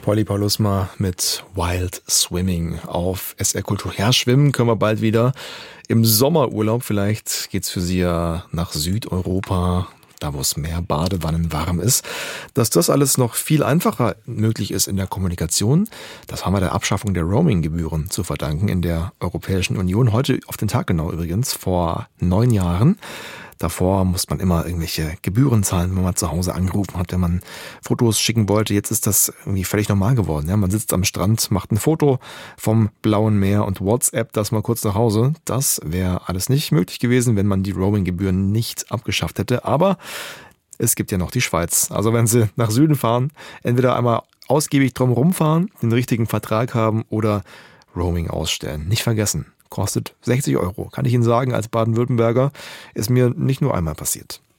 Polly Paulusma mit Wild Swimming auf SR Kultur. Ja, schwimmen können wir bald wieder. Im Sommerurlaub vielleicht geht's für Sie ja nach Südeuropa, da wo es mehr Badewannen warm ist. Dass das alles noch viel einfacher möglich ist in der Kommunikation, das haben wir der Abschaffung der Roaming-Gebühren zu verdanken in der Europäischen Union. Heute auf den Tag genau übrigens, vor 9 Jahren. Davor musste man immer irgendwelche Gebühren zahlen, wenn man zu Hause angerufen hat, wenn man Fotos schicken wollte. Jetzt ist das irgendwie völlig normal geworden. Ja, man sitzt am Strand, macht ein Foto vom blauen Meer und WhatsApp das mal kurz nach Hause. Das wäre alles nicht möglich gewesen, wenn man die Roaming-Gebühren nicht abgeschafft hätte. Aber es gibt ja noch die Schweiz. Also wenn Sie nach Süden fahren, entweder einmal ausgiebig drum rumfahren, den richtigen Vertrag haben oder Roaming ausstellen. Nicht vergessen. Kostet 60 €. Kann ich Ihnen sagen, als Baden-Württemberger ist mir nicht nur einmal passiert.